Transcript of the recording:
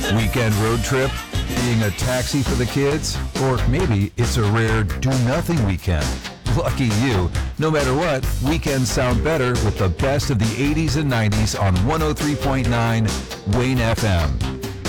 Weekend road trip? Being a taxi for the kids? Or maybe it's a rare do-nothing weekend. Lucky you. No matter what, weekends sound better with the best of the 80s and 90s on 103.9 Wayne FM.